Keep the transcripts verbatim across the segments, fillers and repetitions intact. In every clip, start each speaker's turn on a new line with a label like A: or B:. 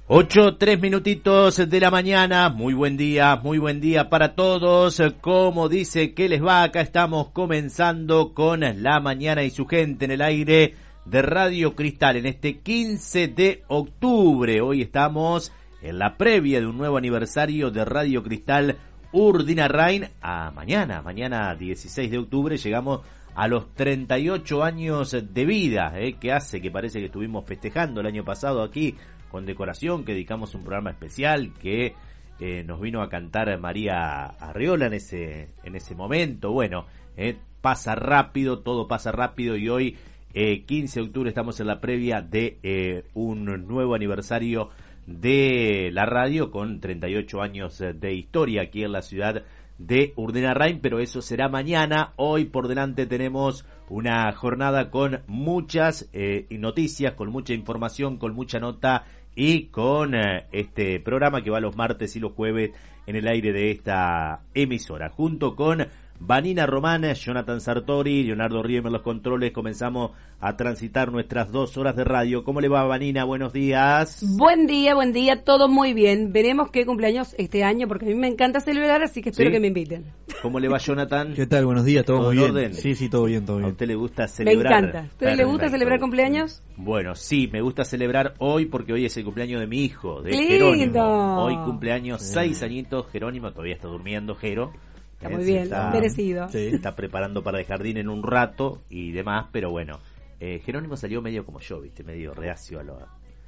A: Ocho, tres minutitos de la mañana, muy buen día, muy buen día para todos. Como dice que les va, acá estamos comenzando con La Mañana y su gente en el aire de Radio Cristal en este quince de octubre. Hoy estamos en la previa de un nuevo aniversario de Radio Cristal Urdinarrain. A mañana, mañana dieciséis de octubre, llegamos a los treinta y ocho años de vida, ¿eh? que hace que parece que estuvimos festejando el año pasado aquí con decoración, que dedicamos un programa especial que eh, nos vino a cantar María Arriola en ese en ese momento. Bueno, eh, pasa rápido, todo pasa rápido y hoy, eh, quince de octubre, estamos en la previa de eh, un nuevo aniversario de la radio con treinta y ocho años de historia aquí en la ciudad de Urdinarrain, pero eso será mañana. Hoy por delante tenemos una jornada con muchas eh, noticias, con mucha información, con mucha nota y con eh, este programa que va los martes y los jueves en el aire de esta emisora. Junto con Vanina Román, Jonathan Sartori, Leonardo Riemer los controles, comenzamos a transitar nuestras dos horas de radio. ¿Cómo le va, Vanina? Buenos días.
B: Buen día, buen día, todo muy bien. Veremos qué cumpleaños este año, porque a mí me encanta celebrar, así que espero ¿Sí? que me inviten.
A: ¿Cómo le va, Jonathan?
C: ¿Qué tal? Buenos días, ¿todo, ¿Todo muy bien?
A: Orden?
C: Sí, sí, todo bien, todo bien.
A: ¿A usted le gusta celebrar?
B: Me encanta. ¿A usted le gusta celebrar cumpleaños?
A: Bueno, sí, me gusta celebrar hoy porque hoy es el cumpleaños de mi hijo, de
B: ¡Lindo!
A: Jerónimo. Hoy cumpleaños, seis añitos, Jerónimo, todavía está durmiendo, Jero.
B: Está muy bien, está, merecido.
A: Se está preparando para el jardín en un rato y demás, pero bueno, eh, Jerónimo salió medio como yo, viste, medio reacio a, lo,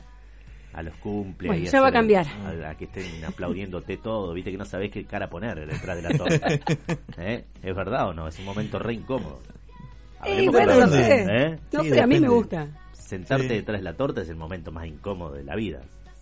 A: a los cumples.
B: Bueno, ya va a cambiar.
A: A, a que estén aplaudiéndote todo, viste que no sabés qué cara poner detrás de la torta. ¿Eh? ¿Es verdad o no? Es un momento re incómodo.
B: Eh, bueno, no sé. ¿Eh? No
C: sí,
B: sé, a mí me gusta.
A: Sentarte
C: sí.
A: detrás de la torta es el momento más incómodo de la vida,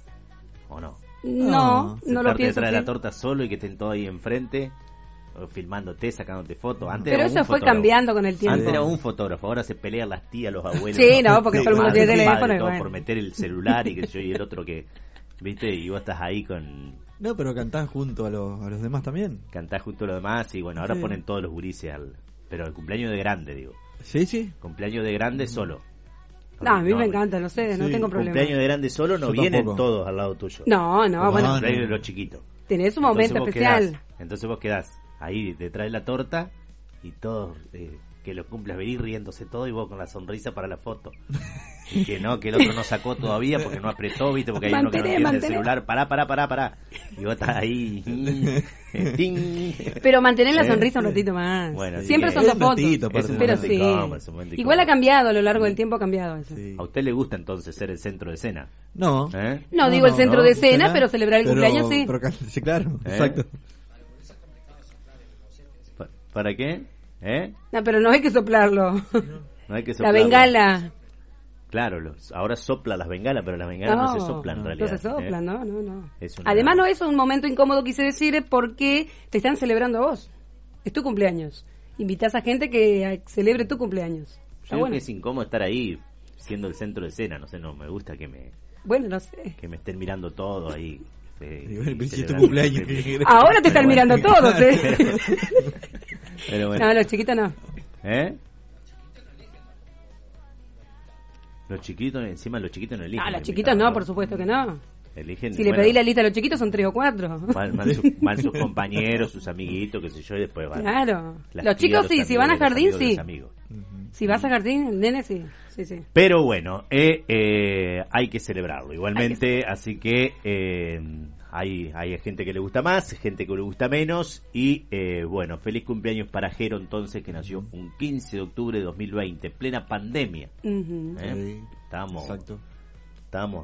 A: ¿o no?
B: No, no, no lo pienso.
A: Detrás
B: así.
A: de la torta solo y que estén todos ahí enfrente, filmándote, sacándote fotos. Antes
B: pero eso fue cambiando con el tiempo.
A: Antes era un fotógrafo, ahora se pelean las tías, los abuelos.
B: Sí, no, porque todo el mundo tiene teléfono.
A: Todo
B: bueno.
A: por meter el celular y que yo y el otro que, viste, y vos estás ahí con...
C: No, pero cantás junto a los, a los demás también.
A: Cantás junto a los demás y bueno, ahora
C: sí.
A: ponen todos los gurises al... Pero el cumpleaños de grande, digo.
C: Sí, sí.
A: Cumpleaños de grande solo.
B: No, a mí no, me encanta, no sé, sí. no tengo problema.
A: Cumpleaños de grande solo no
C: yo
A: vienen
C: tampoco.
A: todos al lado tuyo.
B: No, no,
A: no
B: bueno.
A: Cumpleaños de los chiquitos.
B: Tenés un momento
A: entonces
B: especial.
A: Quedás, entonces vos quedás ahí detrás de la torta y todos eh, que lo cumplas venir riéndose todo y vos con la sonrisa para la foto. Y que no, que el otro no sacó todavía porque no apretó, viste, porque hay mantener, uno que no tiene mantener. el celular. Pará, pará, pará, pará. Y vos estás ahí. ¡ting!
B: Pero mantener la sonrisa un ratito más. Bueno, siempre son dos fotos. Ratito, pero sí. Incómodo, igual ha cambiado a lo largo del tiempo, ha cambiado eso.
A: Sí. ¿A usted le gusta entonces ser el centro de escena?
C: No.
A: ¿Eh?
B: No, no, digo no, el centro no, de escena, pero celebrar el pero, cumpleaños sí.
C: Pero, sí, claro, ¿Eh? Exacto.
A: ¿Para qué? ¿Eh?
B: No, pero no hay que soplarlo.
A: No hay que soplarlo.
B: La bengala.
A: Claro, los, ahora sopla las bengalas, pero las bengalas no, no se soplan en realidad.
B: No se soplan, ¿eh? no, no, no.
A: Una...
B: Además no es un momento incómodo, quise decir, porque te están celebrando a vos. Es tu cumpleaños. Invitás a gente que celebre tu cumpleaños.
A: Yo creo bueno. que es incómodo estar ahí siendo el centro de escena, no sé, no me gusta que me...
B: Bueno, no sé.
A: Que me estén mirando todo ahí.
C: Eh, y tu cumpleaños.
B: Ahora te están
A: bueno.
B: mirando todos, ¿eh?
A: Pero, pero bueno.
B: No, los chiquitos no.
A: ¿Eh? Los chiquitos, encima los chiquitos no eligen.
B: Ah, los chiquitos no, por supuesto que no.
A: Eligen,
B: si le
A: bueno,
B: pedí la lista a los chiquitos son tres o cuatro.
A: Van, van, su, van sus compañeros, sus amiguitos, qué sé yo, y después van.
B: Claro. Los chicos
A: los
B: sí, si van a jardín sí.
A: Uh-huh.
B: Si vas a jardín, el nene sí. Sí, sí.
A: Pero bueno, eh, eh, hay que celebrarlo igualmente, que así que eh, hay, hay gente que le gusta más, gente que le gusta menos y eh, bueno, feliz cumpleaños para Jero entonces, que nació un quince de octubre de dos mil veinte, plena pandemia.
B: Uh-huh.
A: ¿Eh? Sí, estábamos,
C: exacto.
A: estábamos